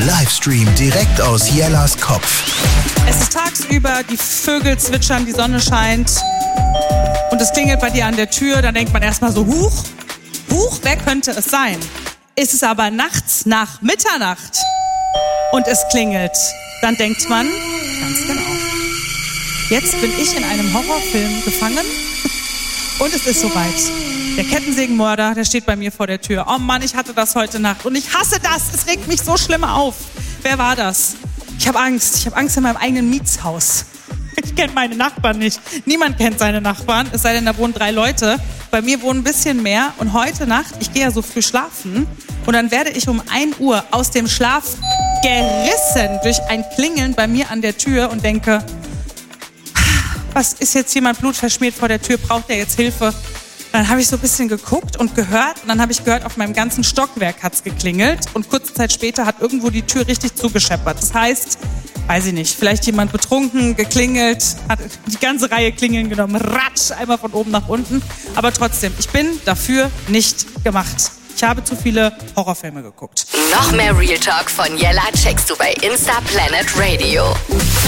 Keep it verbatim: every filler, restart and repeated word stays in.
Livestream direkt aus Jellas Kopf. Es ist tagsüber, die Vögel zwitschern, die Sonne scheint und es klingelt bei dir an der Tür. Dann denkt man erstmal so, huch, huch, wer könnte es sein? Ist es aber nachts nach Mitternacht und es klingelt, dann denkt man, ganz genau, jetzt bin ich in einem Horrorfilm gefangen und es ist soweit. Der Kettensägenmörder, der steht bei mir vor der Tür. Oh Mann, ich hatte das heute Nacht und ich hasse das. Es regt mich so schlimm auf. Wer war das? Ich habe Angst. Ich habe Angst in meinem eigenen Mietshaus. Ich kenne meine Nachbarn nicht. Niemand kennt seine Nachbarn, es sei denn, da wohnen drei Leute. Bei mir wohnen ein bisschen mehr. Und heute Nacht, ich gehe ja so früh schlafen und dann werde ich um ein Uhr aus dem Schlaf gerissen durch ein Klingeln bei mir an der Tür und denke, was ist jetzt jemand blutverschmiert vor der Tür? Braucht der jetzt Hilfe? Dann habe ich so ein bisschen geguckt und gehört und dann habe ich gehört, auf meinem ganzen Stockwerk hat's geklingelt und kurze Zeit später hat irgendwo die Tür richtig zugescheppert. Das heißt, weiß ich nicht, vielleicht jemand betrunken, geklingelt, hat die ganze Reihe Klingeln genommen, ratsch, einmal von oben nach unten. Aber trotzdem, ich bin dafür nicht gemacht. Ich habe zu viele Horrorfilme geguckt. Noch mehr Real Talk von Jella checkst du bei Insta Planet Radio.